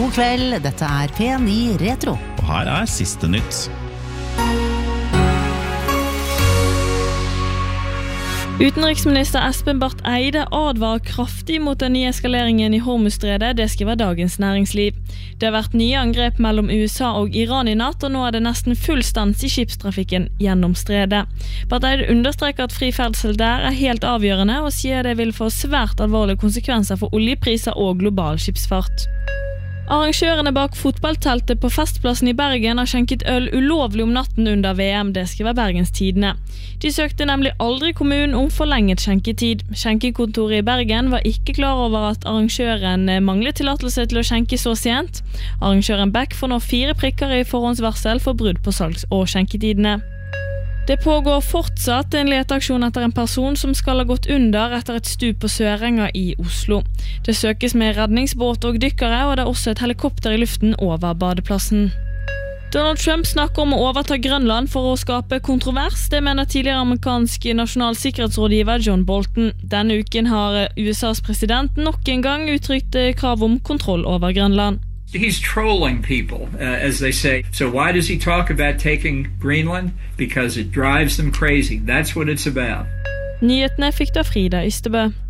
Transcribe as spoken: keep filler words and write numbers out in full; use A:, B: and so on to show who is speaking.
A: God kveld, dette er P ni Retro.
B: Og her er siste nytt.
C: Utenriksminister Espen Barth Eide advarer kraftig mot den nye eskaleringen i Hormuzstredet, det skriver Dagens Næringsliv. Det har vært nye angrep mellom U S A og Iran i natt, og nå er det nesten full stans i skipstrafikken gjennom stredet. Barth Eide understreker at fri ferdsel der er helt avgjørende, og sier det vil få svært alvorlige konsekvenser for oljepriser og global skipsfart. Arrangørene bak fotballteltet på Festplassen i Bergen har skjenket øl ulovlig om natten under V M, det skriver Bergens Tidende. De søkte nemlig aldri kommunen om forlenget skjenketid. Skjenkekontoret i Bergen var ikke klar over at arrangøren manglet tillatelse til å skjenke så sent. Arrangøren Beck får nå fire prikker i forhåndsvarsel for brudd på salgs- og skjenketidene. Det pågår fortsatt en leteaksjon etter en person som skal ha gått under etter et stup på Sørenga i Oslo. Det søkes med redningsbåt og dykkere, og det er også et helikopter i luften over badeplassen. Donald Trump snakker om å overta Grønland for å skape kontrovers. Det mener tidligere amerikansk nasjonal sikkerhetsrådgiver John Bolton. Denne uken har U S A's president nok en gang uttrykt krav om kontroll over Grønland.
D: He's trolling people, uh, as they say. So why does he talk about taking Greenland? Because it drives them crazy. That's what it's about.
C: Nyhetene fikk da Frida Ystebø.